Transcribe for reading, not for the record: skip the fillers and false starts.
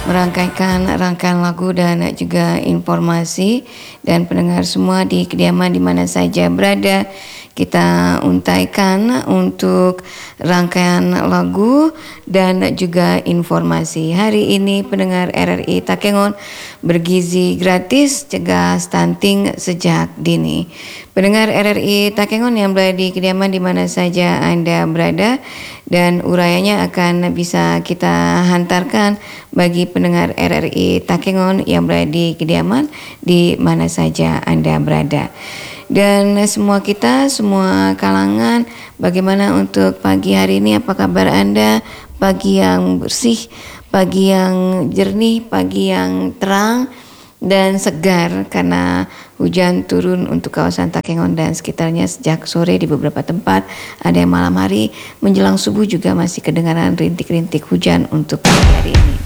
merangkaikan rangkaian lagu dan juga informasi, dan pendengar semua di kediaman di mana saja berada, kita untaikan untuk rangkaian lagu dan juga informasi. Hari ini pendengar RRI Takengon, bergizi gratis, cegah stunting sejak dini. Pendengar RRI Takengon yang berada di kediaman di mana saja Anda berada, dan urayanya akan bisa kita hantarkan bagi pendengar RRI Takengon yang berada di kediaman di mana saja Anda berada. Dan semua kita, semua kalangan, bagaimana untuk pagi hari ini? Apa kabar Anda? Pagi yang bersih, pagi yang jernih, pagi yang terang dan segar, karena hujan turun untuk kawasan Takengon dan sekitarnya sejak sore di beberapa tempat. Ada yang malam hari menjelang subuh juga masih kedengaran rintik-rintik hujan untuk pagi hari ini.